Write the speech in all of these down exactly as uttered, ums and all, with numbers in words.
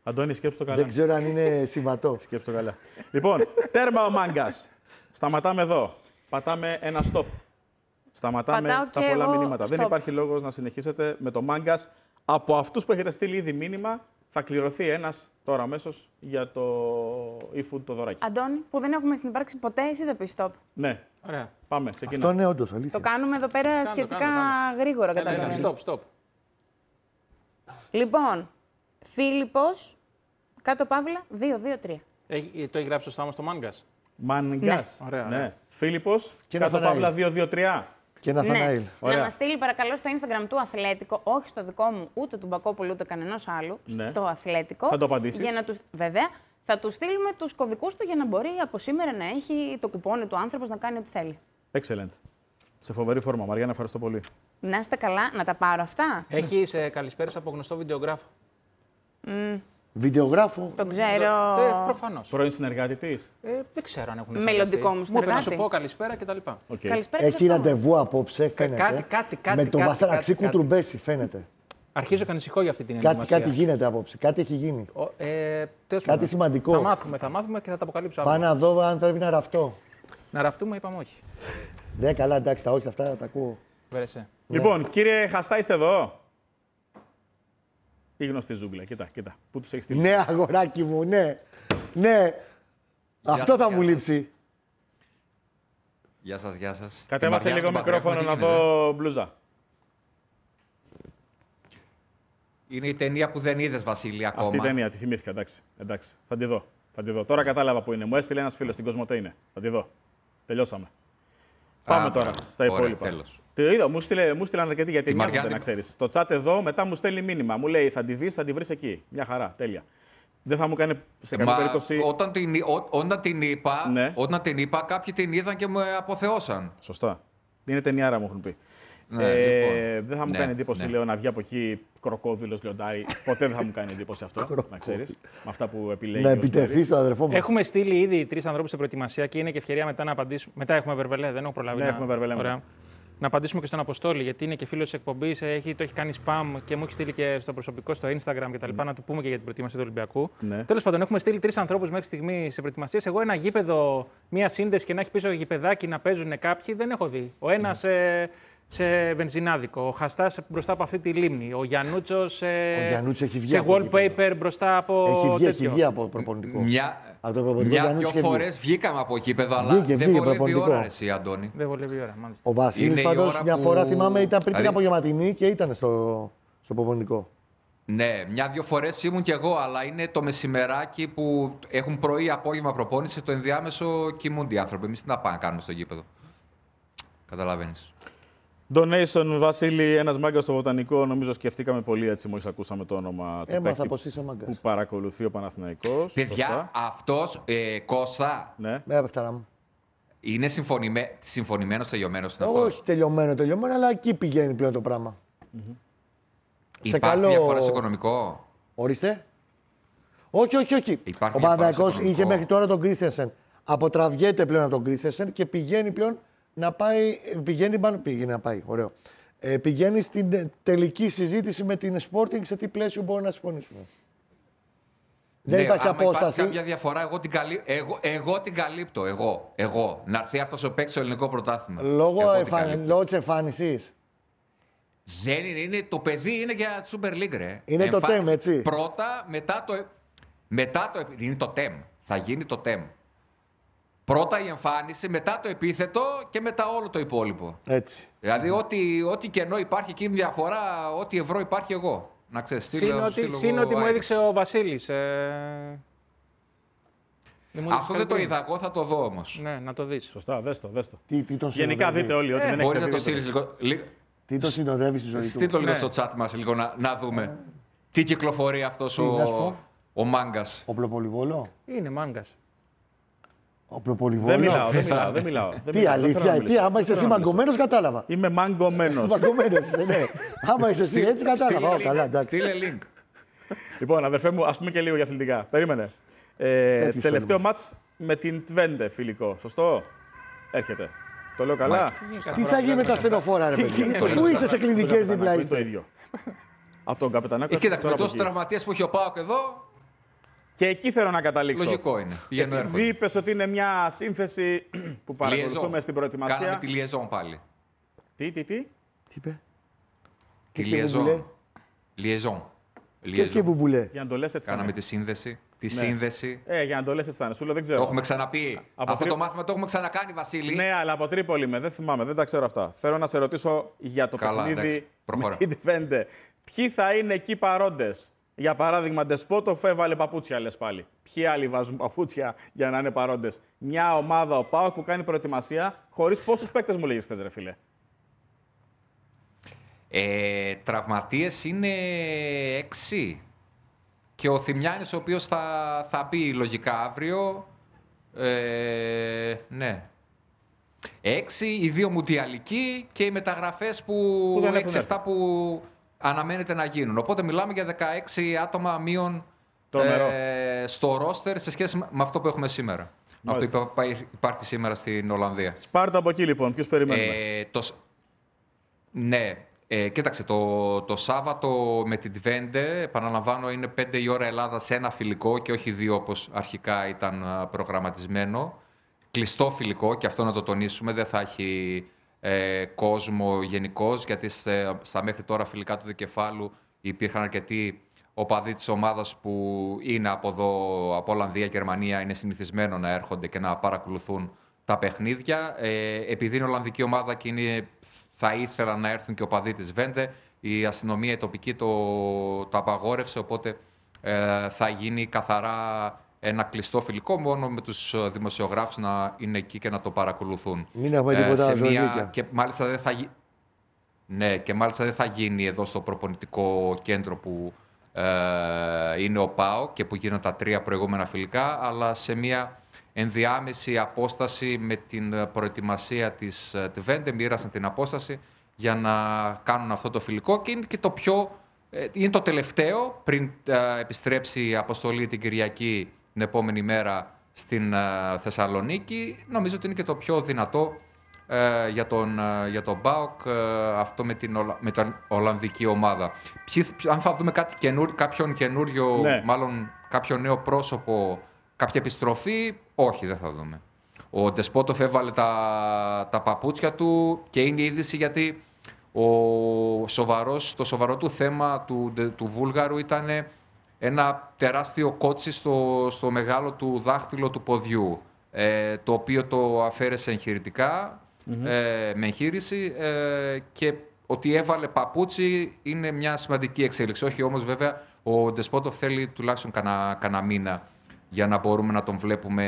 Αντώνη, σκέψου το καλά. Δεν ξέρω αν είναι συμβατό. Σκέψου το καλά. Λοιπόν, τέρμα ο Μάγκας. Σταματάμε εδώ. Πατάμε ένα stop. Σταματάμε Πατάω τα και πολλά εγώ μηνύματα. stop. Δεν υπάρχει λόγος να συνεχίσετε με το Μάγκας. Από αυτούς που έχετε στείλει ήδη μήνυμα, θα κληρωθεί ένας τώρα αμέσως για το e-food το δωράκι. Αντώνη, που δεν έχουμε συνυπάρξει ποτέ, εσύ θα πεις stop. Ναι. Ωραία. Πάμε, ξεκινάμε. Αυτό είναι όντως αλήθεια. Το κάνουμε εδώ πέρα Κάνε το, σχετικά κάνε το, κάνε το. γρήγορα, Έλα, καταλαβαίνω. Stop, stop. Λοιπόν, Φίλιππος, κάτω παύλα, δύο δύο τρία. Έχει, το έχει γράψει σωστά όμως το Μάγκας. Μάνγκας. Ναι. Ωραία, ωραία. Ναι. Φίλιππος, Και κάτω Ναθαναήλ. παύλα δύο δύο τρία. Και Ναθαναήλ. Ναι. Ωραία. Να μας στείλει παρακαλώ στο Instagram του Αθλέτικο, όχι στο δικό μου, ούτε του Μπακόπουλου, ούτε κανενός άλλου, Ναι. στο Αθλέτικο. Θα το απαντήσεις. Για να τους... Βέβαια, θα του στείλουμε τους κωδικούς του για να μπορεί από σήμερα να έχει το κουπόνι του άνθρωπος να κάνει ό,τι θέλει. Excellent. Σε φοβερή φόρμα. Μαριάννα, ευχαριστώ πολύ. Να είστε καλά, να τα πάρω αυτά. Έχεις ε, καλησπέρες από γνωστό βιντεογράφο. Βιντεογράφο. Το ξέρω. Ε, προφανώς. Πρώην συνεργάτη της. Ε, δεν ξέρω αν έχουν Μελλοντικό συνεργαστεί. μου Μου είπε να συνεργάτη. σου πω καλησπέρα κτλ. Οκ. Καλησπέρα. Έχει και σε αυτό. ραντεβού απόψε, φαίνεται. κάτι, κάτι, κάτι, Με το κάτι, βαθραξί κάτι, κάτι. κουτρουμπέση, φαίνεται. Αρχίζω και ανησυχώ για αυτή την Κάτι, ενδυμασία. κάτι γίνεται απόψε. Κάτι έχει γίνει. Ο, ε, τέλος Κάτι πάντων. σημαντικό. Θα μάθουμε, θα μάθουμε και θα τα αποκαλύψω αύριο. Πάω να δω αν πρέπει να ραφτώ. Να ραφτούμε, είπαμε όχι. Ναι, καλά, εντάξει, τα όχι αυτά τα ακούω. Βέρεσαι. Λοιπόν, κύριε Χαστά, είστε εδώ. Η γνωστή ζούγκλα. Κοίτα, κοίτα. Πού τους έχει στείλει. Ναι, αγοράκι μου, ναι. Ναι. Αυτό θα σας, μου γεια λείψει. Γεια σας, γεια σας. Κατέβασε Τη Μαριάννα λίγο τον μικρόφωνο Πατρέχο, να τι γίνεται? δω μπλούζα. Είναι η ταινία που δεν είδες, Βασίλη, ακόμα. Αυτή η ταινία, τη θυμήθηκα, εντάξει. εντάξει. Θα τη δω. Θα τη δω. Τώρα κατάλαβα που είναι. Μου έστειλε ένας φίλος στην Κοσμοτέ είναι. Θα τη δω. Τελειώσαμε. Πάμε Α, τώρα μπράβο. στα Ωραία, υπόλοιπα. τέλος. Το είδα, μου στείλε, μου στείλαν αρκετοί γιατί Τη νοιάζονται, Μαριάννη- να ξέρεις. Το chat εδώ μετά μου στέλνει μήνυμα. Μου λέει θα τη δεις, θα τη βρεις εκεί. Μια χαρά, τέλεια. Δεν θα μου κάνει σε καμία Μα περίπτωση. όταν, την, ό, όταν, την είπα, Ναι. όταν την είπα, κάποιοι την είδαν και μου αποθεώσαν. Σωστά. Είναι ταινιάρα, μου έχουν πει. Ναι, ε, λοιπόν. Δεν θα μου Ναι, κάνει εντύπωση, ναι. λέω, να βγει από εκεί κροκόδιλος, λιοντάρι. Ποτέ δεν θα μου κάνει εντύπωση αυτό. να ξέρεις. Με αυτά που επιλέγει. Να ο επιτεθεί Στέρης. στον αδερφό μου. Έχουμε στείλει ήδη τρεις ανθρώπους σε προετοιμασία και είναι και ευκαιρία μετά να απαντήσουμε. Μετά έχουμε Βερβελέ, δεν έχω προλάβει. Ναι, να... έχουμε Βερβελέ μετά. Ωραία. Να απαντήσουμε και στον Αποστόλη, γιατί είναι και φίλος της εκπομπής, έχει, το έχει κάνει spam και μου έχει στείλει και στο προσωπικό, στο Instagram κτλ. Να του πούμε και για την προετοιμασία του Ολυμπιακού. Ναι. Τέλος πάντων, έχουμε στείλει τρεις ανθρώπους μέχρι στιγμή σε προετοιμασίες. Εγώ ένα γήπεδο, μία σύνδεση και να έχει πίσω γηπεδάκι να παίζουν κάποιοι δεν έχω δει. Ο ένας ε, σε βενζινάδικο, ο Χαστάς μπροστά από αυτή τη λίμνη, ο Γιαννούτσος ε, Ο Γιαννούτσος έχει βγει σε από wallpaper γήπεδο. μπροστά από Έχει βγει, έχει τέτοιο. βγει από προπονητικό. Μια, Από το προπονητικό μια Γιάννους δυο είχε βγει. φορές βγήκαμε από γήπεδο, αλλά Βγήκε, δεν βγήκε βολεύει η προπονητικό. ώρα, ρε, εσύ, Αντώνη. Δεν βολεύει η ώρα, μάλιστα. Ο Βασίλης Είναι η πάντως ώρα μια που- φορά θυμάμαι ήταν πριν την δηλαδή- απογευματινή και ήταν στο, στο προπονητικό. Ναι, μια-δυο φορές ήμουν κι εγώ, αλλά είναι το μεσημεράκι που έχουν πρωί, απόγευμα προπόνηση, το ενδιάμεσο κοιμούνται οι άνθρωποι. Εμείς τι να πάμε να κάνουμε στο γήπεδο. Καταλαβαίνεις. Donation, Βασίλη, ένας μάγκας στο Βοτανικό. Νομίζω σκεφτήκαμε πολύ έτσι μόλις ακούσαμε το όνομα του Έμαθα παίκτη πως είσαι μάγκας. που παρακολουθεί ο Παναθηναϊκός. Παιδιά, Σωστά. αυτός, ε, Κώστα, Ναι. Ναι, παιχταρά μου. είναι συμφωνημέ... συμφωνημένος, τελειωμένος είναι αυτός. Όχι τελειωμένο, τελειωμένο, αλλά εκεί πηγαίνει πλέον το πράγμα. Σε Υπάρχει καλό- διαφορά στο οικονομικό. Ορίστε. Όχι, όχι, όχι. Υπάρχει Ο διαφορά Παναθηναϊκός στο είχε οικονομικό. μέχρι τώρα τον Κρίστενσεν. Αποτραβιέται πλέον από τον Κρίστενσεν και πηγαίνει πλέον να πάει. Πηγαίνει, πάνω- πήγαινε να πάει, ωραίο. Ε, πηγαίνει στην τε- τελική συζήτηση με την Sporting σε τι πλαίσιο μπορούν να συμφωνήσουμε. Δεν Ναι, υπάρχει άμα απόσταση. Υπάρχει κάποια διαφορά, εγώ την, καλύ... εγώ, εγώ την καλύπτω. Εγώ, εγώ. Να έρθει αυτός ο παίκτης στο ελληνικό πρωτάθλημα. Λόγω, Εγώ την εφα... καλύπτω. λόγω της εμφάνισης. Δεν είναι, είναι, το παιδί είναι για Super League, ρε. Είναι το Εμφάνιση τέμ, έτσι. Πρώτα, μετά το, μετά το... Είναι το τέμ. Θα γίνει το τέμ. Πρώτα η εμφάνιση, μετά το επίθετο και μετά όλο το υπόλοιπο. Έτσι. Δηλαδή, ό,τι, ό,τι κενό υπάρχει εκεί, διαφορά, ό,τι ευρώ υπάρχει εγώ. Να ξέρεις, στείλω- Συν ότι, στείλω συν εγώ ότι μου ΑΕΚ. έδειξε ο Βασίλης. Ε... δεν μου έδειξε Αυτό δεν το καλή είδα, εγώ θα το δω όμως. Ναι, να το δεις. Σωστά, δες το, δες το. Τι, τι τον Γενικά συνοδεύει. δείτε όλοι ότι δεν Μπορείς έχετε να το δει. στείλεις λίγο. λίγο- Τι τον συνοδεύει στη ζωή Στείλ του. το λίγο Ναι. στο chat μας λίγο να, να δούμε. Τι κυκλοφορεί αυτός Τι, να σου ο, πω. ο μάγκας. Οπλοπολιβόλο. Είναι μάγκας. Οπλοπολιβόλο. Δεν μιλάω, δεν μιλάω. Δεν μιλάω. Δεν Τι μιλάω, δεν θέλω να αλήθεια, τι μιλήσω. άμα είσαι Δεν εσύ θέλω να μιλήσω. μαγκωμένος κατάλαβα. Είμαι μαγκωμένος. Μαγκωμένος είσαι, ναι. Άμα είσαι εσύ έτσι κατάλαβα. Ω, καλά, εντάξει. Στείλε link. Λοιπόν, αδερφέ μου, ας πούμε και λίγο για αθλητικά. Περίμενε. Ε, Τέτοιους τελευταίο θέλουμε. μάτς με την Τβέντε, φιλικό. Σωστό. Έρχεται. Το λέω καλά. Μάλιστα. Τι θα γίνει με τα στενοφόρα, ρε παιδιά. Πού είστε σε κλινικές δίπλα Είναι το είστε. ίδιο. Από τον Καπετανάκο. Ε, κοίταξε, με τώρα από τόσους εκεί. τραυματίες που έχει ο Πάοκ εδώ, Και εκεί θέλω να καταλήξω. Λογικό είναι. Πηγαίνω, Επειδή έρχονται. είπες ότι είναι μια σύνθεση που παρακολουθούμε Liaison. στην προετοιμασία. Κάναμε τη liaison πάλι. Τι, τι, τι. Τι είπε. Τη Qu'est-ce que vous voulez? liaison. Liaison. Qu'est-ce que vous voulez? Για να το λες έτσι. θα Κάναμε είναι. τη σύνδεση. Τη Ναι. σύνδεση. Ε, για να το λες έτσι θα είναι. Σου λέω δεν ξέρω. Το έχουμε ξαναπεί. Από Αυτό τρι- το μάθημα το έχουμε ξανακάνει, Βασίλη. Ναι, αλλά από Τρίπολη είμαι. Δεν θυμάμαι, δεν τα ξέρω αυτά. Θέλω να σε ρωτήσω για το Καλά, παιχνίδι εντάξει, προχώρα. με την Τιβέντε. Ποιοι θα είναι εκεί παρόντες. Για παράδειγμα, Ντεσπότοφ έβαλε παπούτσια, λες πάλι. Ποιοι άλλοι βάζουν παπούτσια για να είναι παρόντες. Μια ομάδα, ο ΠΑΟΚ, που κάνει προετοιμασία χωρίς πόσους παίκτες μου λέγεις χθες, ρε φίλε. Ε, τραυματίες είναι έξι. Και ο Θημιάνης, ο οποίος θα, θα μπει λογικά αύριο. Ε, ναι. Έξι, οι δύο μουντιαλικοί και οι μεταγραφές που, Που δεν έχουν έξι εφτά που αναμένεται να γίνουν. Οπότε μιλάμε για δεκαέξι άτομα μείον Τρομερό. ε, στο ρόστερ σε σχέση με αυτό που έχουμε σήμερα. Μάλιστα. Αυτό υπά- υπάρχει σήμερα στην Ολλανδία. Πάρτε από εκεί λοιπόν, ποιους περιμένουμε. Ε, το, σ- ναι, ε, κοίταξε, το, το Σάββατο με την Τβέντε, επαναλαμβάνω, είναι πέντε η ώρα Ελλάδα σε ένα φιλικό και όχι δύο όπως αρχικά ήταν α, προγραμματισμένο. Κλειστό φιλικό, και αυτό να το τονίσουμε, δεν θα έχει ε, κόσμο γενικώς, γιατί σε, στα μέχρι τώρα φιλικά του δικεφάλου υπήρχαν αρκετοί οπαδοί της ομάδας που είναι από εδώ, από Ολλανδία, Γερμανία, είναι συνηθισμένο να έρχονται και να παρακολουθούν τα παιχνίδια. Ε, επειδή είναι Ολλανδική ομάδα και είναι, θα ήθελαν να έρθουν και οπαδοί της Βέντε, η αστυνομία η τοπική το, το απαγόρευσε, οπότε ε, θα γίνει καθαρά ένα κλειστό φιλικό, μόνο με τους δημοσιογράφους να είναι εκεί και να το παρακολουθούν. Μην έχουμε τίποτα σε μια, ζωγλίκια. και μάλιστα δεν θα, γι- ναι, και μάλιστα δεν θα γίνει εδώ στο προπονητικό κέντρο που ε, είναι ο ΠΑΟΚ και που γίνονται τα τρία προηγούμενα φιλικά, αλλά σε μια ενδιάμεση απόσταση με την προετοιμασία της Τβέντε, μοίρασαν την απόσταση για να κάνουν αυτό το φιλικό, και είναι και το πιο, ε, είναι το τελευταίο πριν ε, επιστρέψει η αποστολή την Κυριακή την επόμενη μέρα στην ε, Θεσσαλονίκη. Νομίζω ότι είναι και το πιο δυνατό ε, για τον, ε, για τον ΠΑΟΚ, ε, αυτό με την, Ολα- με την Ολλανδική ομάδα. Ποιοι, αν θα δούμε κάτι καινούρ, κάποιον καινούριο, Ναι. μάλλον κάποιο νέο πρόσωπο, κάποια επιστροφή, όχι, δεν θα δούμε. Ο Ντεσπότοφ έβαλε τα, τα παπούτσια του και είναι είδηση, γιατί ο σοβαρός, το σοβαρό του θέμα του, του Βούλγαρου ήταν ένα τεράστιο κότσι στο, στο μεγάλο του δάχτυλο του ποδιού, ε, το οποίο το αφαίρεσε εγχειρητικά, ε, με εγχείρηση, ε, και ότι έβαλε παπούτσι είναι μια σημαντική εξέλιξη. Όχι όμως βέβαια, ο Ντεσπότοφ θέλει τουλάχιστον κανένα, κανένα μήνα για να μπορούμε να τον βλέπουμε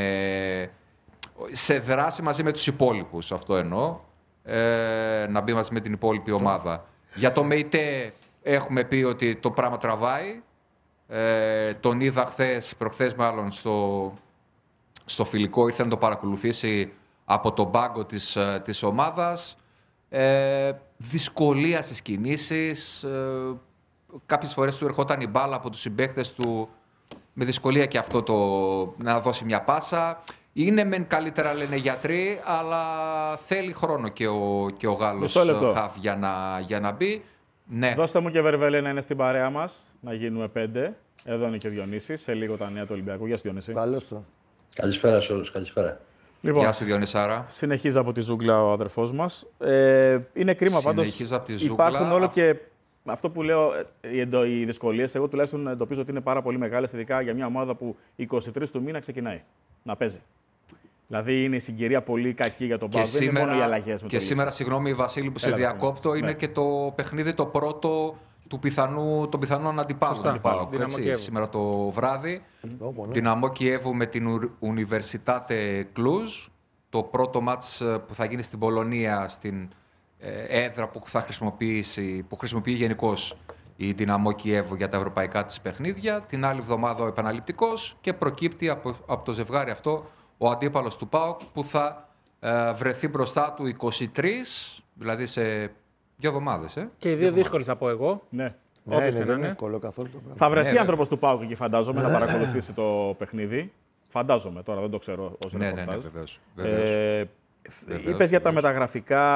σε δράση μαζί με τους υπόλοιπους, αυτό εννοώ, ε, να μπει μαζί με την υπόλοιπη ομάδα. Για το ΜΕΙΤΕ έχουμε πει ότι το πράγμα τραβάει. Ε, τον είδα χθες, προχθές μάλλον, στο, στο φιλικό, ήρθε να το παρακολουθήσει από τον πάγκο της, της ομάδας. Ε, δυσκολία στις κινήσεις. Ε, κάποιες φορές του ερχόταν η μπάλα από τους συμπαίκτες του με δυσκολία και αυτό το, να δώσει μια πάσα. Είναι μεν καλύτερα, λένε οι γιατροί, αλλά θέλει χρόνο και ο, και ο Γάλλος Μισό λεπτό. χαφ για να, για να μπει. Ναι. Δώστε μου και Βερβέλη να είναι στην παρέα μας, να γίνουμε πέντε. Εδώ είναι και ο Διονύσης, σε λίγο τα νέα του Ολυμπιακού. Γεια σου, Διονύση. Καλώς το. Καλησπέρα σε όλους, καλησπέρα. Λοιπόν, Γεια σου, Διονυσάρα. συνεχίζει από τη ζούγκλα ο αδερφός μας. Ε, είναι κρίμα πάντως. Συνεχίζω από τη ζούγκλα. Υπάρχουν όλο Α- και αυτό που λέω, ε, οι, εντο, οι δυσκολίες. Εγώ τουλάχιστον εντοπίζω ότι είναι πάρα πολύ μεγάλες, ειδικά για μια ομάδα που εικοστή τρίτη του μήνα ξεκινάει να παίζει. Δηλαδή είναι η συγκυρία πολύ κακή για τον Και ΠΑΟΚ. Δεν είναι μόνο οι σήμερα, αλλαγές με και το σήμερα Λύση. συγγνώμη Βασίλη που σε Έλα, διακόπτω, ναι. είναι Ναι. και το παιχνίδι το πρώτο του πιθανού, των πιθανών αντιπάλων Σωστά. του ΠΑΟΚ, Δυναμό έτσι, Κιέβου. σήμερα το βράδυ. Όπο, ναι. Δυναμό Κιέβου με την Universitate Cluj. Το πρώτο μάτς ε, που θα γίνει στην Πολωνία, στην ε, έδρα που θα χρησιμοποιήσει, που χρησιμοποιεί γενικώς η Δυναμό Κιέβου για τα ευρωπαϊκά της παιχνίδια. Την άλλη εβδομάδα ο επαναληπτικός, και προκύπτει από, από το ζευγάρι αυτό ο αντίπαλος του ΠΑΟΚ που θα ε, βρεθεί μπροστά του είκοσι τρεις, δηλαδή σε δύο εβδομάδες. Ε. Και οι δύο δύσκολοι θα πω εγώ. Ναι. Ναι, Όποιος ναι, και δεν να είναι είναι. εύκολο καθόλου το πράγμα. Θα βρεθεί Ναι, άνθρωπος του ΠΑΟΚ εκεί, φαντάζομαι, να παρακολουθήσει το παιχνίδι. Φαντάζομαι τώρα, δεν το ξέρω ως Ναι, ναι, ναι, ρεπορτάζ. βεβαίως. βεβαίως. Ε, Βεβαίως, είπες για τα βεβαίως. μεταγραφικά,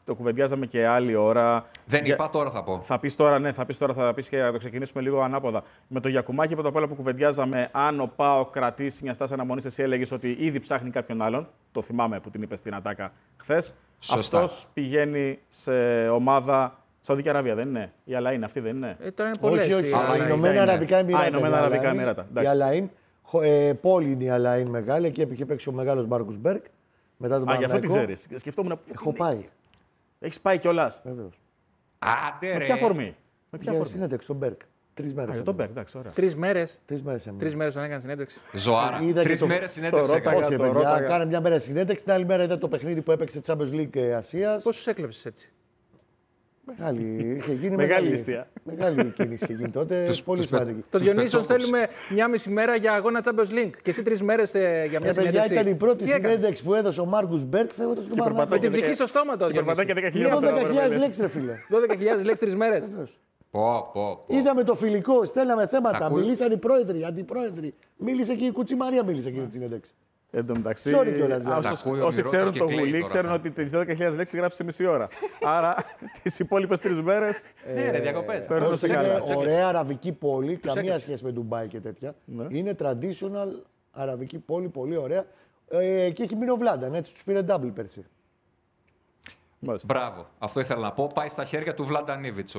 το κουβεντιάζαμε και άλλη ώρα. Δεν Για... είπα, τώρα θα πω. Θα πεις τώρα, ναι, θα πεις τώρα, θα πεις και θα το ξεκινήσουμε λίγο ανάποδα. Με το Γιακουμάκη, πρώτα απ' όλα που κουβεντιάζαμε, αν ο ΠΑΟΚ κρατήσει μια στάση αναμονής, εσύ έλεγες ότι ήδη ψάχνει κάποιον άλλον. Το θυμάμαι που την είπες στην ατάκα χθες. Αυτός πηγαίνει σε ομάδα. Σαουδική Αραβία δεν είναι. Η Αλαΐν αυτή δεν είναι. Ε, τώρα είναι πολλές. Όχι, όχι. Αλλά Οι Ηνωμένα Αραβικά Εμμυράτα. Α, Ηνωμένα Αραβικά Εμμυράτα. Η Αλαΐν, ε, πόλη είναι η Αλαΐν μεγάλη. Εκεί είχε παίξει ο μεγάλος Μάρκους Μπέρκ. Μετά τον Α, γι' αυτό την Παναθηναϊκό. ξέρεις. Σκεφτόμουν. Έχω πάει. Έχεις πάει κιόλας. Βεβαίως. Άντε, Με ρε. ποια αφορμή. Με ποια Για αφορμή. συνέντευξη στον Μπέρκ. Τρεις μέρες. Α, για τον Μπέρκ, εντάξει, ωραία. Τρεις μέρες. Τρεις μέρες έμεινε. Τρεις μέρες τον έκανε συνέντευξη. Ζωάρα. Είδα και Τρεις το- μέρες συνέντευξη το έκανε. ρώταγα. Όχι, το παιδιά, ρώταγα. κάνε μια μέρα συνέντευξη. Την άλλη μέρα ήταν το παιχνίδι που έπαιξε Champions League Ασίας. Πόσους έκλεψες έτσι? Μεγάλη, είχε γίνει Μεγάλη ληστεία. Μεγάλη κίνηση είχε γίνει τότε. Τους- Πολύ τους σημαντική. πε- Το Τους Διονύσιο πετσόκους. θέλουμε μια μισή μέρα για αγώνα Champions League. Και εσύ τρεις μέρες ε, για μια Ε, παιδιά, συνέντευξη. ήταν η πρώτη Τι έκανες? συνέντευξη που έδωσε ο Μάρκους Μπέρκ φεύγοντα στον Και Με περπατάει την και ψυχή στο στόμα το Και περπατάει και Διονύση. δέκα χιλιάδες δώδεκα χιλιάδες τώρα, λέξεις, ρε φίλε. δώδεκα χιλιάδες λέξεις τρεις μέρες. Πω, πω, πω. Είδαμε το φιλικό, στέλναμε θέματα. Ακούει. Μιλήσαν οι πρόεδροι, οι αντιπρόεδροι. Μίλησε και η Κουτσιμαρία, μίλησε εκείνη τη συνέντευξη. Εν τω μεταξύ, Sorry κιόλας, δηλαδή. α, Τα όσοι- ακούει ο όσοι Μυρώτας ξέρουν και το κλαίει γουλί, τώρα. ξέρουν ότι τις δέκα χιλιάδες λέξεις γράψει σε μισή ώρα. Άρα τις υπόλοιπες τρεις μέρες Ναι, ρε, διακοπές. παίρνουν Όχι, σε καλά. είναι ωραία αραβική πόλη, καμία έκλειψε. σχέση με Ντουμπάι και τέτοια. Ναι. Είναι traditional αραβική πόλη, πολύ ωραία. Ε, και έχει μείνει ο Βλάνταν, έτσι, τους πήρε double πέρσι. Μάλιστα. Μπράβο. Αυτό ήθελα να πω. Πάει στα χέρια του Βλαντανίβιτς ο,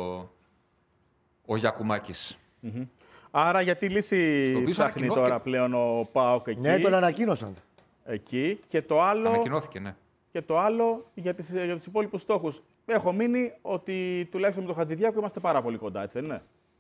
ο Γιακουμάκης. Άρα γιατί λύση Στο οποίο ψάχνει ανακοινώθηκε- τώρα πλέον ο ΠΑΟΚ εκεί. Ναι, τον ανακοίνωσαν. εκεί. Και το άλλο, Ανακοινώθηκε, ναι. και το άλλο για, τις, για τους υπόλοιπους στόχους. Έχω μείνει ότι τουλάχιστον με τον Χατζηδιάκο είμαστε πάρα πολύ κοντά, έτσι δεν είναι.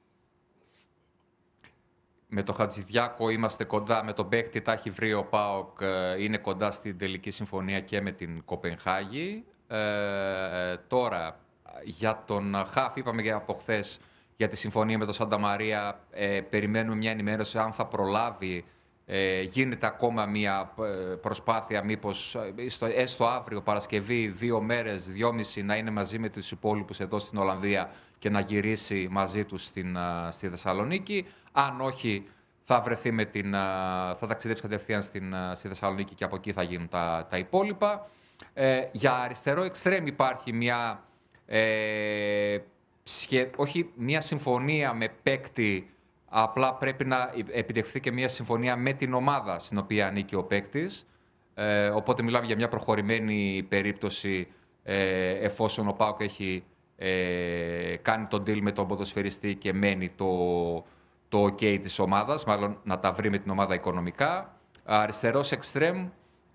Με το Χατζηδιάκο είμαστε κοντά, με τον παίκτη τα έχει βρει ο ΠΑΟΚ, ε, είναι κοντά στην τελική συμφωνία και με την Κοπενχάγη. Ε, ε, τώρα, για τον Χαφ, είπαμε και από χθες για τη συμφωνία με τον Σάντα Μαρία, ε, περιμένουμε μια ενημέρωση αν θα προλάβει. Ε, γίνεται ακόμα μια ε, προσπάθεια, μήπως ε, στο, έστω αύριο Παρασκευή, δύο μέρες, δυόμιση, να είναι μαζί με τους υπόλοιπους εδώ στην Ολλανδία και να γυρίσει μαζί τους στην, α, στη Θεσσαλονίκη. Αν όχι, θα βρεθεί με την, α, θα ταξιδέψει κατευθείαν στην, α, στη Θεσσαλονίκη και από εκεί θα γίνουν τα, τα υπόλοιπα. Ε, για αριστερό εξτρέμ υπάρχει μια, ε, σχε, όχι μια συμφωνία με παίκτη. Απλά πρέπει να επιτευχθεί και μια συμφωνία με την ομάδα στην οποία ανήκει ο παίκτης. Ε, οπότε μιλάμε για μια προχωρημένη περίπτωση ε, εφόσον ο ΠΑΟΚ έχει ε, κάνει τον deal με τον ποδοσφαιριστή και μένει το, το OK της ομάδας, μάλλον να τα βρει με την ομάδα οικονομικά. Αριστερός εξτρέμ,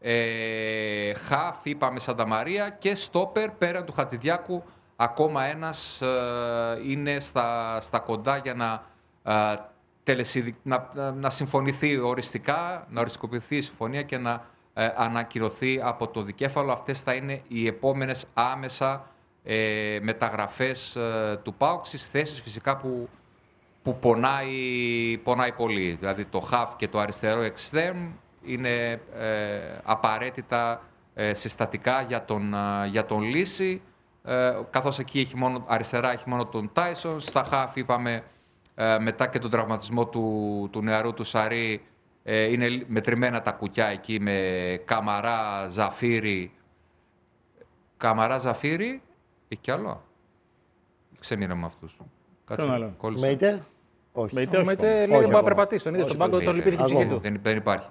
ε, χαφ, είπαμε Σάντα Μαρία και στόπερ πέραν του Χατζηδιάκου. Ακόμα ένας ε, είναι στα, στα κοντά για να Uh, τελεσίδι, να, να, να συμφωνηθεί οριστικά, να οριστικοποιηθεί η συμφωνία και να uh, ανακυρωθεί από το δικέφαλο. Αυτές θα είναι οι επόμενες άμεσα uh, μεταγραφές uh, του ΠΑΟΚ στις θέσεις φυσικά που, που πονάει, πονάει πολύ. Δηλαδή το χαφ και το αριστερό εξτρέμ είναι uh, απαραίτητα uh, συστατικά για τον, uh, για τον Λύση, uh, καθώς εκεί έχει μόνο, αριστερά έχει μόνο τον Τάισον, στα χαφ είπαμε Ε, μετά και τον τραυματισμό του, του νεαρού του Σαρή, ε, είναι μετρημένα τα κουκιά εκεί με Καμαρά, Ζαφύρι. Καμαρά, Ζαφύρι, έχει κι άλλο. Ξέμεινα με αυτούς. Ποιον άλλο? κόλλησα. Μέιτε. Όχι. Με είτε Ο όχι. Μέτε ακόμα. λέει δεν μπορεί να ακόμα. περπατήσει. Τον είδε στον πάγκο, δεν τον είναι. λυπήθηκε η ψυχή Ακόμα. του. Δεν, δεν υπάρχει.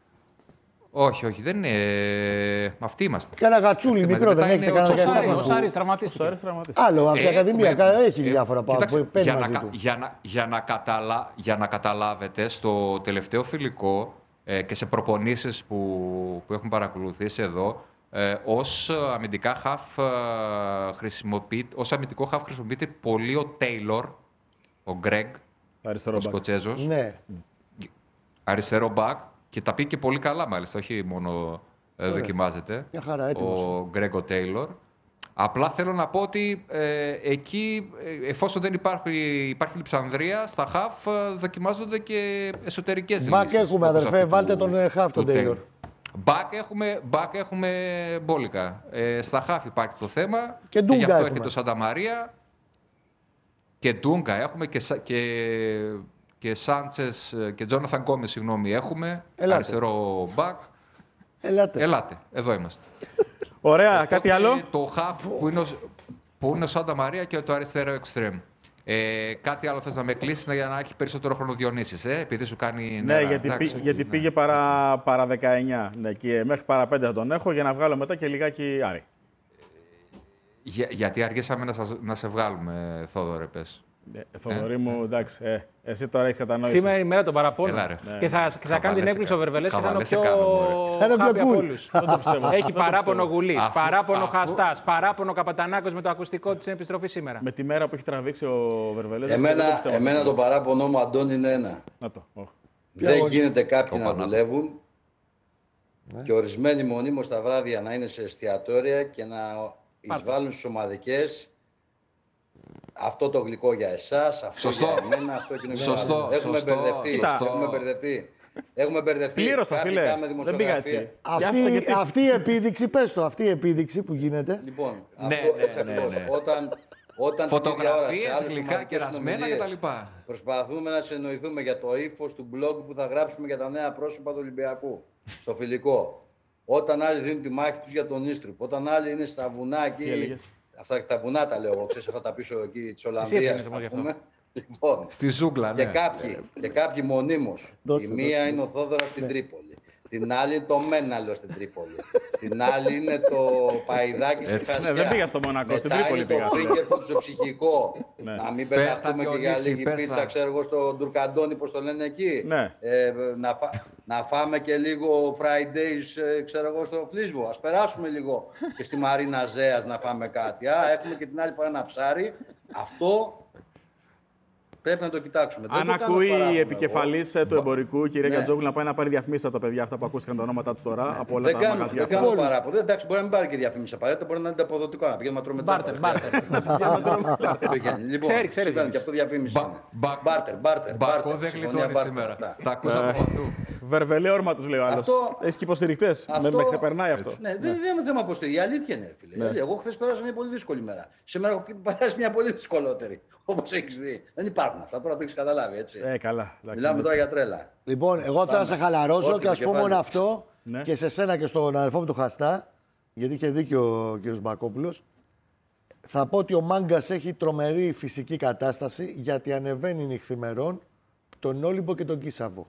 Όχι, όχι, δεν είναι. Αυτοί είμαστε. Και ένα γατσούλι Μετά μικρό δεν είναι έχετε ο κανένα Τσοσάρη, δεκαεπτά Ο χρονών. Σάρης Ο τραυματίστηκε. Σάρης τραυματίστηκε. Άλλο, από την Ε, Ακαδημία έχουμε- έχει ε, διάφορα που κοιτάξτε, παίρνει για, μαζί να, του. για, να, για, να καταλα, για να καταλάβετε, στο τελευταίο φιλικό ε, και σε προπονήσεις που, που έχουμε παρακολουθήσει εδώ, ε, ως αμυντικά χαφ ε, χρησιμοποιείται, ως αμυντικό χαφ χρησιμοποιείται πολύ ο Τέιλορ, ο Γκρέγκ, Αριστερό ο μπακ. Σκοτσέζος, Ναι. αριστερό μπακ και τα πήγε και πολύ καλά μάλιστα, όχι μόνο ε, δοκιμάζεται. Μια χαρά, έτοιμος. Ο Γκρέγκο Τέιλορ. Απλά θέλω να πω ότι ε, εκεί, ε, εφόσον δεν υπάρχει, υπάρχει λειψανδρία, στα χαφ ε, δοκιμάζονται και εσωτερικές Μπακ λύσεις. έχουμε, όπως αδερφέ, αυτή βάλτε του- τον, ε, χαφ, τον του Τέιλορ. Μπακ έχουμε, μπακ έχουμε μπόλικα. Ε, στα χαφ υπάρχει το θέμα. Και Ντούγκα γι' αυτό έχουμε. έχει το Σάντα Μαρία. Και Ντούγκα έχουμε και, Σα- και, και Σάντσες ε, και Τζόναθαν Γκόμες, συγγνώμη, έχουμε. Ελάτε. Αριστερό μπακ. Ελάτε. Ελάτε, εδώ είμαστε. Ωραία, Οπότε κάτι άλλο. Το χαφ που είναι ο, που είναι ο Σάντα Μαρία και το αριστερό εξτρέμ. Ε, κάτι άλλο θες να με κλείσεις για να έχει περισσότερο χρόνο Διονύσης, ε, επειδή σου κάνει Ναι, νερά. γιατί, Εντάξει, πή- okay, γιατί ναι. πήγε παρά, παρά δεκαεννιά. Ναι, και μέχρι παρά πέντε θα τον έχω για να βγάλω μετά και λιγάκι Άρη. Για, γιατί αργήσαμε να, σας, να σε βγάλουμε, Θόδωρε, πες. Ε, Θοδωρή μου, εντάξει, ε, εσύ τώρα έχεις κατανόηση. Σήμερα είναι η μέρα των παραπώνων. Έλα, ρε. Και θα, και θα κάνει την Χαβαλέ έκπληξη σε ο Βερβελές και θα είναι ο χαβαλέ σε πιο κάνω, μωρέ. Θα είναι πιο χάπι από cool. όλους. Δεν το πιστεύω. Έχει Δεν το παράπονο πιστεύω. Γουλής, Αφού- παράπονο αφού- Χαστάς, παράπονο Καπατανάκος με το ακουστικό της επιστροφή σήμερα. Με τη μέρα που έχει τραβήξει ο Βερβελές. δεν το Εμένα, πιστεύω εμένα αυτό το που λες. παράπονο μου, Αντώνη, είναι ένα. Να το. όχ. Δεν γίνεται κάποιοι Όπα, να να το. δουλεύουν και ορισμένοι μονίμως τα βράδια να είναι σε εστιατόρια και να εισβάλλουν στις ομαδικές. Αυτό το γλυκό για εσάς, αυτό Σωστό. για εμένα, αυτό και Σωστό, Έχουμε σωστό, μπερδευτεί. Κοίτα. Έχουμε μπερδευτεί. Έχουμε μπερδευτεί. Πλήρωσα, Κάποιοι φίλε. κάνουμε Δεν πήγα δημοσιογραφία. έτσι. Πιάσα Αυτή, γιατί- αυτή η επίδειξη, πες το, αυτή η επίδειξη που γίνεται. Λοιπόν, Ναι, αυτό ναι, έτσι ναι, ακριβώς. ναι. Όταν, όταν την ίδια ώρα σε Φωτογραφίες, άλλες γλυκά, ομαδικές κερασμένα συνομιλίες κτλ. προσπαθούμε να συνεννοηθούμε για το ύφος του blog που θα γράψουμε για τα νέα πρόσωπα του Ολυμπιακού. Στο φιλικό. Όταν άλλοι δίνουν τη μάχη τους για τον Ίστρουπ. Όταν άλλοι είναι στα βουνά Τι εκεί. έλεγες? Αυτά τα βουνά τα λέω εγώ, ξέρεις, αυτά τα πίσω εκεί της έφτιανες Ολλανδίας. όμως γι' αυτό. πούμε. Λοιπόν, Στη ζούγκλα, και ναι. κάποιοι, και κάποιοι μονίμως. Δώσε, Η δώσε, μία δώσε. είναι ο Θόδωρας στην Τρίπολη. Την άλλη είναι το Μέναλο στην Τρίπολη. Την άλλη είναι το Παϊδάκι στη Έτσι. Χασιά. Ναι, δεν πήγα στο Μονακό, στην Μετά Τρίπολη είναι πήγα. το Fingerfood στο ψυχικό. Ναι. Να μην Πες τα, πεταχτούμε και για Διονύση, λίγη πες πίτσα, τα. ξέρω εγώ, στο Ντουρκαντόνι, πώς το λένε εκεί. Ναι. Ε, να, φά- να φάμε και λίγο Fridays, ε, ξέρω εγώ, στο Φλίσβο. Ας περάσουμε λίγο και στη Μαρίνα Ζέας να φάμε κάτι. Α, έχουμε και την άλλη φορά ένα ψάρι. Αυτό πρέπει να το κοιτάξουμε. Δεν Αν το κάνω ακούει παράπονο η εγώ. επικεφαλής ε, του εμπορικού, η κυρία Ναι. Κατζόγλου, να πάει να πάρει διαφημίσεις από τα παιδιά αυτά που ακούστηκαν τα ονόματά του τώρα, από όλα Δεν τα κάνω, μαγαζιά δεν αυτά. κάνω παράπονο. Δεν, εντάξει, μπορεί να μην πάρει και διαφήμιση απαραίτητα, μπορεί να είναι αποδοτικό. Να πηγαίνουμε να τρώμε Μπάρτερ, τσάπα. μπάρτερ. Αυτό πηγαίνει. Λοιπόν, Ξέρει, ξέρει, συμβαίνει, Διονύση. και αυτό διαφήμιση. Μπα- είναι. μπα- Μπάρτερ, μπάρτερ. Μπακό μπάρτερ, δεν συμφωνία γλιτώνει μπάρτερ, σήμερα. αυτά. Τα ακούσαμε από παντού. Βερβελέ όρμα του λέει ο άλλο. Αυτό- Έχει και υποστηρικτές. Με, Αυτό- με ξεπερνάει αυτό. Ναι, δεν είναι θέμα αποστηρή. Η αλήθεια είναι, ρε φίλε. Ναι. Εγώ χθε πέρασα μια πολύ δύσκολη μέρα. Σήμερα έχω περάσει μια πολύ δυσκολότερη. Όπως έχεις δει. Δεν υπάρχουν αυτά. Τώρα το έχεις καταλάβει, έτσι. Ε, καλά. εντάξει. Μιλάμε τώρα για τρέλα. Λοιπόν, εγώ θέλω να σε χαλαρώσω Όρθιο και α το πούμε κεφάλι. μόνο αυτό Ναι. και σε σένα και στον αδερφό μου του Χαστά, γιατί είχε δίκιο ο κ. Μπακόπουλος. Θα πω ότι ο Μάγκας έχει τρομερή φυσική κατάσταση γιατί ανεβαίνει νυχθημερών τον Όλυμπο και τον Κίσαβο.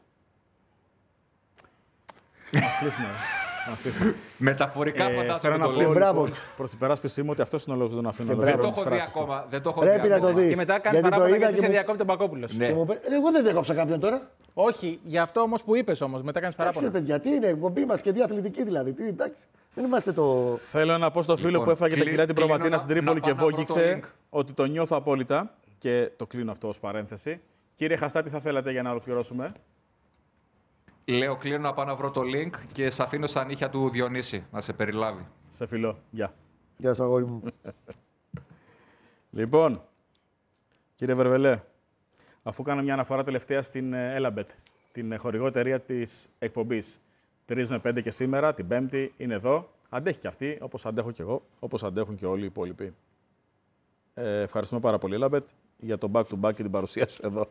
Μεταφορικά Ε, φαντάζομαι θέλω να το πω Και λέω. μπράβο. λοιπόν, προς υπεράσπιση μου ότι αυτό είναι ο λόγος που τον αφήνω. Και να Δεν βρω το τις έχω δει φράσεις του. ακόμα. Δεν το έχω δει Πρέπει να το ακόμα. δεις. Και μετά κάνει Γιατί το παράπονα είδα γιατί και σε μου- διακόπτει τον Μπακόπουλος. Ναι. Και μου είπε, εγώ δεν διακόψα κάποιον τώρα. Όχι, για αυτό όμω που είπε όμω. Μετά κάνει Εντάξει, ρε παράπονα. παιδιά, τι είναι, εκπομπή μα και δύο αθλητικοί δηλαδή. Τι, εντάξει, δεν είμαστε το. Θέλω να πω στο φίλο Λοιπόν, που έφαγε τα κλει- κιλά την κλείνω προβατίνα να- στην Τρίπολη να και πάω να βρω το βόγγιξε link. ότι το νιώθω απόλυτα. Και το κλείνω αυτό ως παρένθεση. Κύριε Χαστά, τι θα θέλατε για να ολοκληρώσουμε? Λέω, κλείνω να πάω να βρω το link και σε αφήνω στα νύχια του Διονύση να σε περιλάβει. Σε φιλό. Γεια. Γεια σου, αγόρι μου. Λοιπόν, κύριε Βερβελέ, αφού κάνω μια αναφορά τελευταία στην ε, Elabet, την ε, χορηγό εταιρεία της εκπομπής, τρεις με πέντε και σήμερα, την Πέμπτη, είναι εδώ. Αντέχει και αυτή, όπως αντέχω και εγώ, όπως αντέχουν και όλοι οι υπόλοιποι. Ε, ευχαριστούμε πάρα πολύ, Elabet, για το back-to-back και την παρουσία σου εδώ.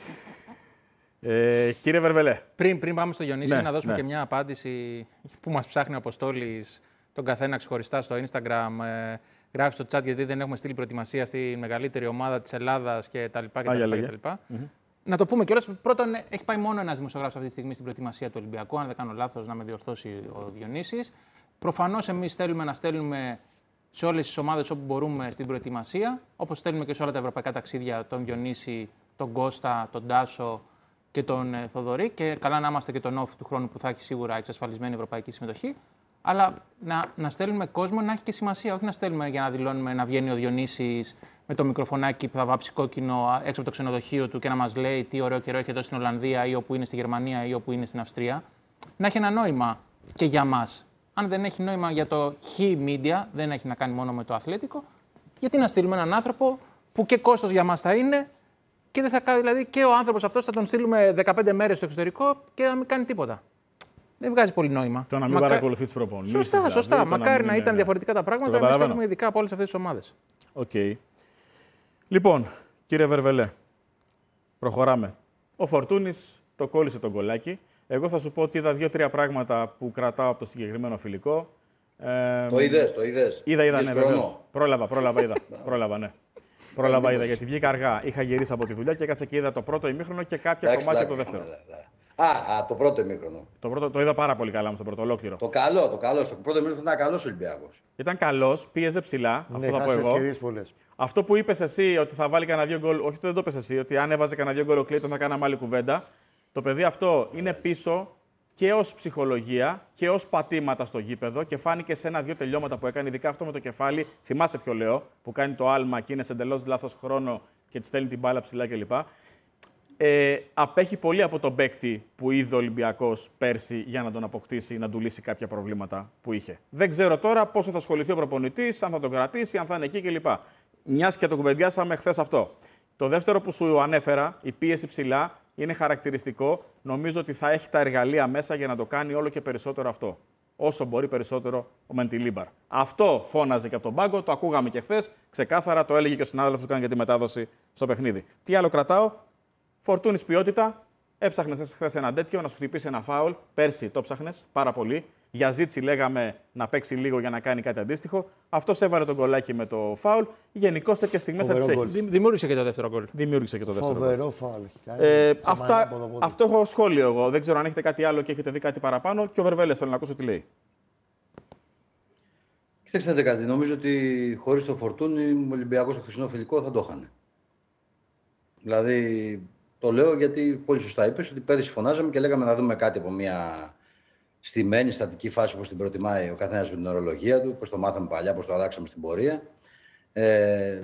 Ε, κύριε Βερβελέ, Πριν, πριν πάμε στο Διονύση, Ναι, να δώσουμε ναι. και μια απάντηση που μας ψάχνει ο Αποστόλης τον καθένα ξεχωριστά στο Instagram. Ε, γράφει στο chat γιατί δεν έχουμε στείλει προετοιμασία στη μεγαλύτερη ομάδα της Ελλάδας και τα λοιπά. Και Α, τα για λοιπά, και λέγε. τα λοιπά. Να το πούμε κιόλας. Πρώτον, έχει πάει μόνο ένας δημοσιογράφος αυτή τη στιγμή στην προετοιμασία του Ολυμπιακού. Αν δεν κάνω λάθος, να με διορθώσει ο Διονύσης. Προφανώς, εμείς θέλουμε να στέλνουμε σε όλες τις ομάδες όπου μπορούμε στην προετοιμασία. Όπως στέλνουμε και σε όλα τα ευρωπαϊκά ταξίδια τον Διονύση, τον Κώστα, τον Τάσο και τον ε, Θοδωρή. Και καλά να είμαστε και τον off του χρόνου που θα έχει σίγουρα εξασφαλισμένη ευρωπαϊκή συμμετοχή. Αλλά να, να στέλνουμε κόσμο να έχει και σημασία. Όχι να στέλνουμε για να δηλώνουμε να βγαίνει ο Διονύσης με το μικροφωνάκι που θα βάψει κόκκινο έξω από το ξενοδοχείο του και να μας λέει τι ωραίο καιρό έχει εδώ στην Ολλανδία ή όπου είναι στη Γερμανία ή όπου είναι στην Αυστρία. Να έχει ένα νόημα και για μας. Αν δεν έχει νόημα για το χ media, δεν έχει να κάνει μόνο με το αθλέτικο, γιατί να στείλουμε έναν άνθρωπο που και κόστος για μας θα είναι και δεν θα κάνει, δηλαδή και ο άνθρωπος αυτός θα τον στείλουμε δεκαπέντε μέρες στο εξωτερικό και να μην κάνει τίποτα. Δεν βγάζει πολύ νόημα. το να μην Μακα- παρακολουθεί τις προπονήσεις. Σωστά, δηλαδή, σωστά. το Μακάρι μην να είναι- ήταν ναι. διαφορετικά τα Το πράγματα. Εμείς καταλαβαίνω. έχουμε ειδικά από όλες αυτές τις ομάδες. Οκ. Λοιπόν, κύριε Βερβελέ, προχωράμε. Ο Φορτούνης το κόλλησε τον κολλάκι. Εγώ θα σου πω ότι είδα δύο-τρία πράγματα που κρατάω από το συγκεκριμένο φιλικό. Ε, το είδες, το είδες. Είδα, είδα, Είδες ναι, χρόνο. βεβαίως. Πρόλαβα, πρόλαβα, είδα. πρόλαβα, ναι. Πρόλαβα, είδα, γιατί βγήκα αργά. Είχα γυρίσει από τη δουλειά και έκατσα και είδα το πρώτο ημίχρονο και κάποια Εντάξει, κομμάτια το εντάξει, δεύτερο. ναι, ναι. Α, α, το πρώτο ημίχρονο. Το, πρώτο, το είδα πάρα πολύ καλά μου στο πρώτο ολόκληρο. Το καλό, το καλό. Στο πρώτο ημίχρονο ήταν καλός Ολυμπιακός. Ήταν καλός, πίεζε ψηλά, αυτό θα πω χάσε εγώ. ευκαιρίες πολλές. Αυτό που είπε εσύ ότι θα βάλει κανένα δύο γκολ, όχι δεν το είπε εσύ, ότι αν έβαζε κανένα δύο γκολ ο Κλέιτον θα κάναμε άλλη κουβέντα. Το παιδί αυτό είναι πίσω και ως ψυχολογία και ως πατήματα στο γήπεδο και φάνηκε σε ένα-δύο τελειώματα που έκανε, ειδικά αυτό με το κεφάλι. Θυμάσαι ποιο λέω, που κάνει το άλμα και είναι σε εντελώς λάθος χρόνο και τη στέλνει την μπάλα ψηλά κλπ. Ε, απέχει πολύ από τον παίκτη που είδε ο Ολυμπιακός πέρσι για να τον αποκτήσει, να του λύσει κάποια προβλήματα που είχε. Δεν ξέρω τώρα πόσο θα ασχοληθεί ο προπονητής, αν θα τον κρατήσει, αν θα είναι εκεί κλπ. Μιας και το κουβεντιάσαμε χθες αυτό. Το δεύτερο που σου ανέφερα, η πίεση ψηλά, είναι χαρακτηριστικό. Νομίζω ότι θα έχει τα εργαλεία μέσα για να το κάνει όλο και περισσότερο αυτό. Όσο μπορεί περισσότερο ο Μεντιλίμπαρ. Αυτό φώναζε και από τον πάγκο, το ακούγαμε και χθες. Ξεκάθαρα το έλεγε και ο συνάδελφος που κάνει για τη μετάδοση στο παιχνίδι. Τι άλλο κρατάω? Φορτούνης ποιότητα. Έψαχνε χθες ένα τέτοιο, να σου χτυπήσει ένα φάουλ. Πέρσι το ψάχνες πάρα πολύ. Για Ζίτσι λέγαμε να παίξει λίγο για να κάνει κάτι αντίστοιχο. Αυτός έβαλε τον γκολάκι με το φάουλ. Γενικώς τέτοιες στιγμές θα τις Φοβερό έχεις. γκολ. Δη- Δημιούργησε και το δεύτερο γκολ. Δημιούργησε και το δεύτερο. γκολ. Φοβερό φάουλ έχει κάνει. Ε, Και αυτά, μανία από το πόδι. αυτό έχω σχόλιο εγώ. Δεν ξέρω αν έχετε κάτι άλλο και έχετε δει κάτι παραπάνω. Και ο Βερβέλες θέλω να ακούσω τι λέει. Κοιτάξτε κάτι, νομίζω ότι χωρίς το Φορτούνι ο Ολυμπιακός στο χθεσινό φιλικό θα το είχαν. Δηλαδή, το λέω γιατί πολύ σωστά είπες ότι πέρυσι φωνάζαμε και λέγαμε να δούμε κάτι από μια στημένη, στατική φάση όπως την προτιμάει ο καθένας με την ορολογία του, πώς το μάθαμε παλιά, πώς το αλλάξαμε στην πορεία. Ε,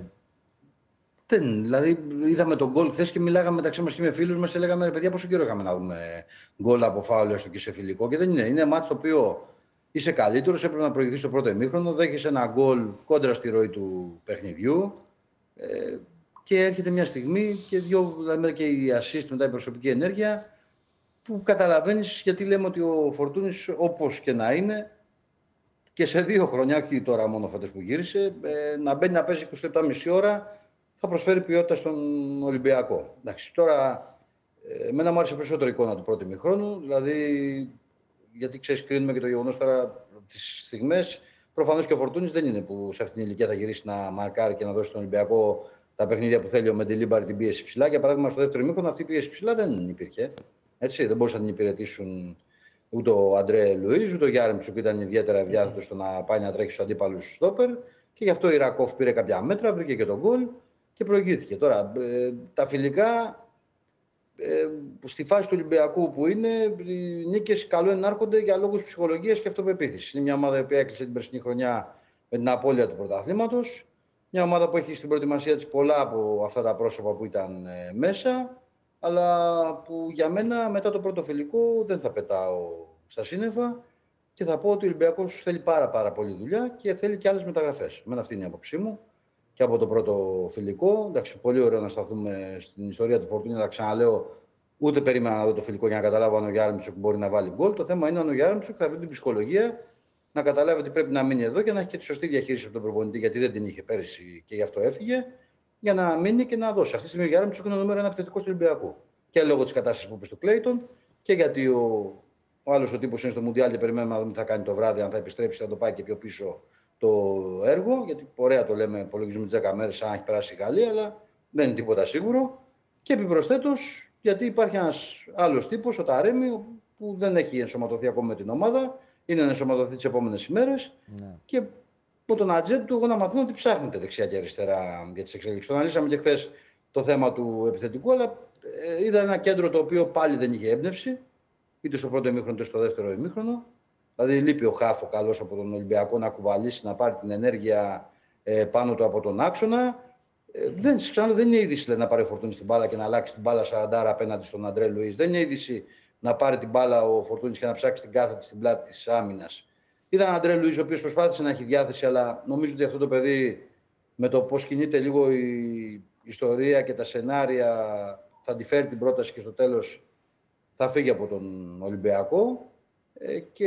δεν, δηλαδή, είδαμε τον γκολ χθες και μιλάγαμε μεταξύ μας και με φίλους μας και λέγαμε ρε παιδιά, πόσο καιρό είχαμε να δούμε γκολ από φάουλ έστω και σε φιλικό. Και δεν είναι. Είναι μάτς το οποίο είσαι καλύτερος, έπρεπε να προηγηθείς στο πρώτο ημίχρονο, δέχεσαι ένα γκολ κόντρα στη ροή του παιχνιδιού. Ε, και έρχεται μια στιγμή και, δύο, δηλαδή και η assist μετά η προσωπική ενέργεια που καταλαβαίνεις γιατί λέμε ότι ο Φορτούνης όπως και να είναι και σε δύο χρόνια, όχι τώρα μόνο φέτος που γύρισε, ε, να μπαίνει να παίζει είκοσι λεπτά μισή ώρα θα προσφέρει ποιότητα στον Ολυμπιακό. Εντάξει, τώρα ε, εμένα μου άρεσε περισσότερο η εικόνα του πρώτου ημιχρόνου, δηλαδή γιατί ξέρεις κρίνουμε και το γεγονός τώρα τις στιγμές. Προφανώς και ο Φορτούνης δεν είναι που σε αυτήν την ηλικία θα γυρίσει να μαρκάρει και να δώσει στον Ολυμπιακό τα παιχνίδια που θέλει ο Μεντιλίμπαρ, την πίεση ψηλά. Για παράδειγμα, στο δεύτερο ημίχρονο αυτή η πίεση ψηλά δεν υπήρχε. Έτσι, δεν μπορούσαν να την υπηρετήσουν ούτε ο Αντρέ Λουίζ, ούτε ο Γιάρεμτσουκ ήταν ιδιαίτερα ευδιάθετο στο να πάει να τρέξει στου αντίπαλου στόπερ. Και γι' αυτό ο Ιρακόφ πήρε κάποια μέτρα, βρήκε και τον γκολ και προηγήθηκε. Τώρα, ε, τα φιλικά, ε, στη φάση του Ολυμπιακού που είναι, οι νίκες καλό ενάρχονται για λόγους ψυχολογίας και αυτοπεποίθησης. Είναι μια ομάδα που έκλεισε την περσινή χρονιά με την απώλεια του πρωταθλήματος. Μια ομάδα που έχει στην προετοιμασία της πολλά από αυτά τα πρόσωπα που ήταν ε, μέσα, αλλά που για μένα μετά το πρώτο φιλικό δεν θα πετάω στα σύννεφα και θα πω ότι ο Ολυμπιακός θέλει πάρα, πάρα πολύ δουλειά και θέλει και άλλες μεταγραφές. Εμένα αυτή είναι η άποψή μου και από το πρώτο φιλικό. Εντάξει, πολύ ωραίο να σταθούμε στην ιστορία του Φορτούνη, αλλά ξαναλέω, ούτε περίμενα να δω το φιλικό για να καταλάβω αν ο Γιάρεμτσουκ μπορεί να βάλει γκολ. Το θέμα είναι αν ο Γιάρεμτσουκ θα βρει την ψυχολογία να καταλάβει ότι πρέπει να μείνει εδώ και να έχει και τη σωστή διαχείριση από τον προπονητή, γιατί δεν την είχε πέρυσι και γι' αυτό έφυγε, για να μείνει και να δώσει. Αυτή τη στιγμή ο Γιάρεμτσουκ είναι ο νούμερο ένα επιθετικός του Ολυμπιακού. Και λόγω της κατάστασης που είπε στο Κλέιτον και γιατί ο, ο άλλος ο τύπος είναι στο Μουντιάλ και περιμένουμε να δούμε τι θα κάνει το βράδυ, αν θα επιστρέψει, θα το πάει και πιο πίσω το έργο. Γιατί ωραία το λέμε, υπολογίζουμε τις δέκα μέρες, αν έχει περάσει η Γαλλία, αλλά δεν είναι τίποτα σίγουρο. Και επιπροσθέτως, γιατί υπάρχει ένας άλλος τύπος, ο Ταρέμι, που δεν έχει ενσωματωθεί ακόμα με την ομάδα. Είναι να ενσωματωθεί τις επόμενες ημέρες. Ναι. Και από τον ατζέντ του, εγώ να μαθαίνω ότι ψάχνετε δεξιά και αριστερά για τις εξελίξεις. Το αναλύσαμε και χθες το θέμα του επιθετικού, αλλά ε, είδα ένα κέντρο το οποίο πάλι δεν είχε έμπνευση, είτε στο πρώτο ημίχρονο είτε στο δεύτερο ημίχρονο. Δηλαδή, λείπει ο Χάφο καλός από τον Ολυμπιακό να κουβαλήσει, να πάρει την ενέργεια ε, πάνω του από τον άξονα. Ε, δεν, ξανά, δεν είναι είδηση να πάρει ο Φορτούνης την μπάλα και να αλλάξει την μπάλα σαραντάρα απέναντι στον Αντρέ Λουίς. Δεν είναι είδηση να πάρει την μπάλα ο Φορτούνης και να ψάξει την κάθετη στην πλάτη της άμυνας. Ήταν ο Αντρέ Λουίς, ο οποίος προσπάθησε να έχει διάθεση, αλλά νομίζω ότι αυτό το παιδί με το πώς κινείται λίγο η ιστορία και τα σενάρια θα τη φέρει την πρόταση και στο τέλος θα φύγει από τον Ολυμπιακό. Ε, και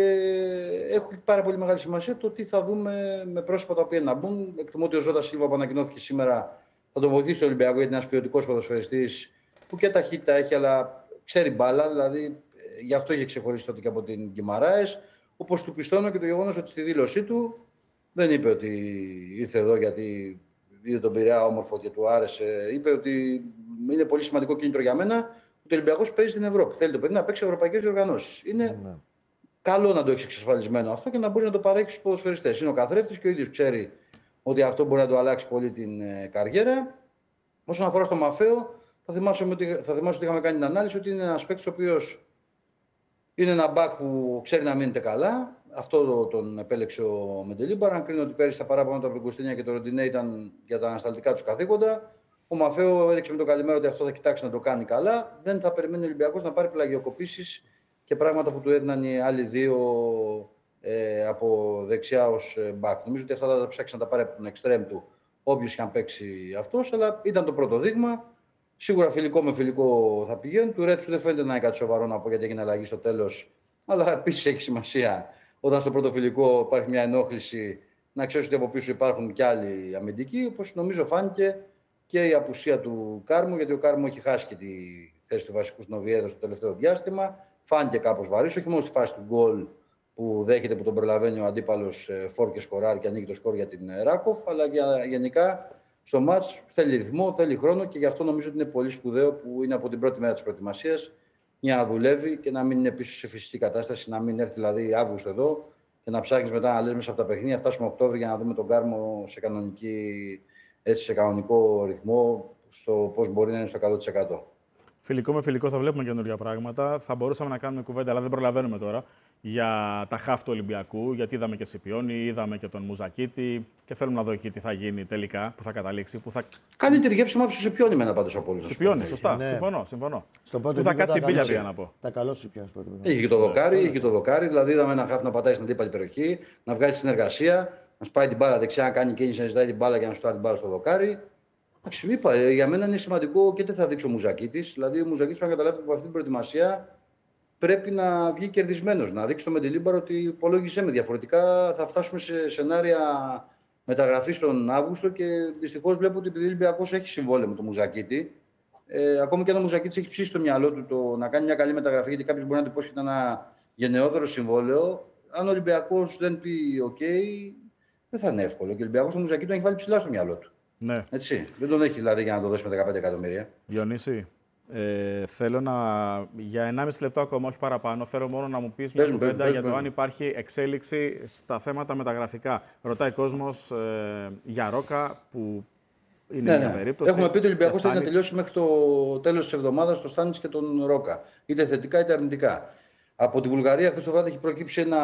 έχει πάρα πολύ μεγάλη σημασία το τι θα δούμε με πρόσωπα τα οποία να μπουν. Εκτιμώ ότι ο Ζώτα Σίλβα που ανακοινώθηκε σήμερα θα τον βοηθήσει το Ολυμπιακό, γιατί είναι ένας ποιοτικός ποδοσφαιριστής που και ταχύτητα έχει, αλλά ξέρει μπάλα. Δηλαδή γι' αυτό είχε ξεχωρίσει τότε και από την Γκιμαράες. Όπως του πιστώνω και το γεγονός ότι στη δήλωσή του δεν είπε ότι ήρθε εδώ γιατί είδε τον Πειραιά όμορφο και του άρεσε. Είπε ότι είναι πολύ σημαντικό κίνητρο για μένα ότι ο Ολυμπιακός παίζει στην Ευρώπη. Θέλει το παιδί να παίξει ευρωπαϊκές διοργανώσεις. Είναι ναι. καλό να το έχει εξασφαλισμένο αυτό και να μπορεί να το παρέχει στους ποδοσφαιριστές. Είναι ο καθρέφτης και ο ίδιος ξέρει ότι αυτό μπορεί να του αλλάξει πολύ την ε, καριέρα. Όσον αφορά στο Μαφαίο, θα θυμάσαι ότι, θα θυμάσαι ότι είχαμε κάνει την ανάλυση ότι είναι ένας παίκτης ο οποίος είναι ένα μπακ που ξέρει να μείνεται καλά. Αυτό το, τον επέλεξε ο Μεντελίμπαρ. Αν κρίνω ότι πέρυσι τα παράπονα από τον Κωνσταντίνια και τον Ροντινέ ήταν για τα ανασταλτικά του καθήκοντα. Ο Μαφαίο έδειξε με το καλημέρα ότι αυτό θα κοιτάξει να το κάνει καλά. Δεν θα περιμένει ο Ολυμπιακός να πάρει πλαγιοκοπήσεις και πράγματα που του έδιναν οι άλλοι δύο ε, από δεξιά ως μπακ. Νομίζω ότι αυτά θα τα ψάξει να τα πάρει από τον εξτρέμ του όποιος και αν παίξει αυτός, αλλά ήταν το πρώτο δείγμα. Σίγουρα φιλικό με φιλικό θα πηγαίνουν. Του Ρέτσου δεν φαίνεται να είναι κάτι σοβαρό να πω γιατί έγινε αλλαγή στο τέλος. Αλλά επίσης έχει σημασία όταν στο πρώτο φιλικό υπάρχει μια ενόχληση να ξέρει ότι από πίσω υπάρχουν και άλλοι αμυντικοί. Όπως νομίζω φάνηκε και η απουσία του Κάρμου, γιατί ο Κάρμου έχει χάσει και τη θέση του βασικού στην Οβιέδο στο τελευταίο διάστημα. Φάνηκε κάπως βαρύς, όχι μόνο στη φάση του γκολ που δέχεται που τον προλαβαίνει ο αντίπαλος φόρ και σκοράρει και ανοίγει το σκορ για την Ράκοφ, αλλά για, γενικά στο μάτς θέλει ρυθμό, θέλει χρόνο και γι' αυτό νομίζω ότι είναι πολύ σπουδαίο που είναι από την πρώτη μέρα της προετοιμασίας για να δουλεύει και να μην είναι πίσω σε φυσική κατάσταση, να μην έρθει δηλαδή Αύγουστο εδώ και να ψάχνεις μετά να λες μέσα από τα παιχνίδια, φτάσουμε Οκτώβριο για να δούμε τον Κάρμο σε, κανονική, έτσι, σε κανονικό ρυθμό, στο πώς μπορεί να είναι στο εκατό τοις εκατό. Φιλικό με φιλικό θα βλέπουμε καινούργια πράγματα. Θα μπορούσαμε να κάνουμε κουβέντα, αλλά δεν προλαβαίνουμε τώρα, για τα χαφ του Ολυμπιακού. Γιατί είδαμε και Σιπιόνι, είδαμε και τον Μουζακίτη και θέλουμε να δω εκεί τι θα γίνει τελικά, που θα καταλήξει. Που θα... Κάνει τη γεύση μου στο Σιπιόνι με ένα πάντως από όλους. Σιπιόνι, σωστά. Ναι. Συμφωνώ. συμφωνώ. Που θα κάτσει η μπίλια πια να πω. Τα καλό Σιπιόνι. Είχε και το δοκάρι, είχε και το δοκάρι. Δηλαδή είδαμε ένα χαφ να πατάει στην αντίπαλη περιοχή, να βγάζει συνεργασία, να σπάει την μπάλα δεξιά, να κάνει κίνηση, να ζητάει την μπάλα και να σου την μπάλα στο δοκάρι. Εντάξει, είπα, για μένα είναι σημαντικό και τι θα δείξει ο Μουζακίτης. Δηλαδή, ο Μουζακίτης πρέπει να καταλάβει από αυτή την προετοιμασία πρέπει να βγει κερδισμένος. Να δείξει το Μεντελίμπαρο ότι υπολόγιζε με. Διαφορετικά θα φτάσουμε σε σενάρια μεταγραφής τον Αύγουστο και δυστυχώς βλέπω ότι επειδή ο Ολυμπιακός έχει συμβόλαιο με τον Μουζακίτη, ε, ακόμη και αν ο Μουζακίτης έχει ψήσει στο μυαλό του το να κάνει μια καλή μεταγραφή, γιατί κάποιος μπορεί να του υπόσχεται ένα γενναιόδωρο συμβόλαιο. Αν ο Ολυμπιακός δεν πει OK, δεν θα είναι εύκολο. Και ο Ολυμπιακός τον Μουζακίτη τον έχει βάλει ψηλά στο μυαλό του. Ναι. Έτσι. Δεν τον έχει δηλαδή για να το δώσει με δεκαπέντε εκατομμύρια. Διονύση, ε, θέλω να. Για ενάμιση λεπτό ακόμα, όχι παραπάνω, θέλω μόνο να μου πεις μια κουβέντα για το αν υπάρχει εξέλιξη στα θέματα μεταγραφικά. Ρωτάει κόσμος ε, για Ρόκα, που είναι ναι, μια ναι. περίπτωση. Έχουμε πει ότι ο Ολυμπιακός θέλει να τελειώσει μέχρι το τέλος της εβδομάδας το Στάνιτς και τον Ρόκα. Είτε θετικά είτε αρνητικά. Από τη Βουλγαρία, χθες το βράδυ έχει προκύψει ένα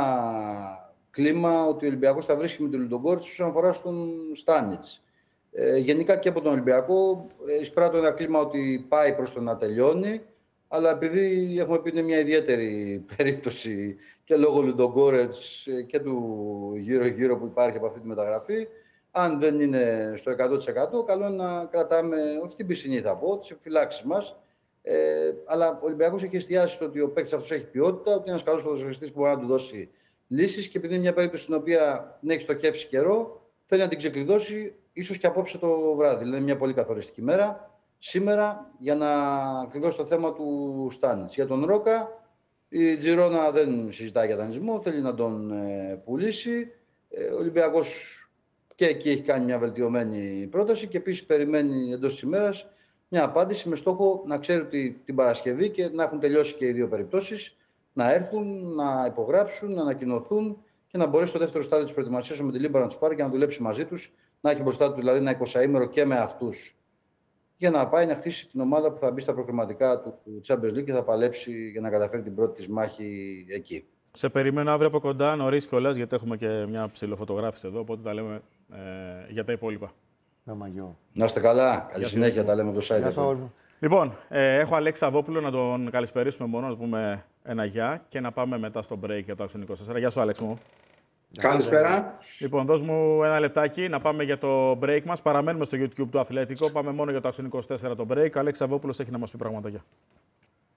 κλίμα ότι ο Ολυμπιακός θα βρίσκει με τον Λουντογκόρετς όσον αφορά στον Στάνιτς. Ε, γενικά και από τον Ολυμπιακό εισπράττω ένα κλίμα ότι πάει προς το να τελειώνει, αλλά επειδή έχουμε πει είναι μια ιδιαίτερη περίπτωση και λόγω Λουντογκόρετς και του γύρω-γύρω που υπάρχει από αυτή τη μεταγραφή, αν δεν είναι στο εκατό τοις εκατό, καλό είναι να κρατάμε, όχι την πισινή θα πω, τις επιφυλάξεις μας, ε, αλλά ο Ολυμπιακός έχει εστιάσει στο ότι ο παίκτης αυτός έχει ποιότητα, ότι είναι ένας καλός ποδοσφαιριστής που μπορεί να του δώσει λύσεις και επειδή είναι μια περίπτωση στην οποία δεν έχει στοχεύσει καιρό, θέλει να την ξεκλειδώσει. Ίσως και απόψε το βράδυ, δηλαδή μια πολύ καθοριστική μέρα, σήμερα, για να κλειδώσει το θέμα του Στάνιτς. Για τον Ρόκα, η Τζιρόνα δεν συζητάει για δανεισμό, θέλει να τον ε, πουλήσει. Ε, ο Ολυμπιακός και εκεί έχει κάνει μια βελτιωμένη πρόταση και επίσης περιμένει εντός της ημέρας μια απάντηση με στόχο να ξέρει ότι την Παρασκευή και να έχουν τελειώσει και οι δύο περιπτώσεις, να έρθουν, να υπογράψουν, να ανακοινωθούν και να μπορέσει στο δεύτερο στάδιο της προετοιμασίας ο Μεντελίμπαρο να τους πάρει και να δουλέψει μαζί τους. Να έχει μπροστά του δηλαδή ένα εικοσαήμερο και με αυτούς για να πάει να χτίσει την ομάδα που θα μπει στα προκριματικά του Champions League και θα παλέψει για να καταφέρει την πρώτη της μάχη εκεί. Σε περιμένω αύριο από κοντά, νωρίς κιόλας, γιατί έχουμε και μια ψηλοφωτογράφηση εδώ, οπότε τα λέμε ε, για τα υπόλοιπα. Με μαγιό. Να είστε καλά, καλή συνέχεια, τα λέμε από το site. Λοιπόν, ε, έχω Αλέξη Σαββόπουλο, να τον καλησπερίσουμε μόνο, να του πούμε ένα γεια και να πάμε μετά στο break για το Action είκοσι τέσσερα. Γεια σου, Άλεξ μου. Καλησπέρα. Λοιπόν, δώσ' μου ένα λεπτάκι να πάμε για το break μας. Παραμένουμε στο YouTube του Αθλέτικο. Πάμε μόνο για το Action είκοσι τέσσερα το break. Αλέξη Σαββόπουλος έχει να μας πει πραγματάκια.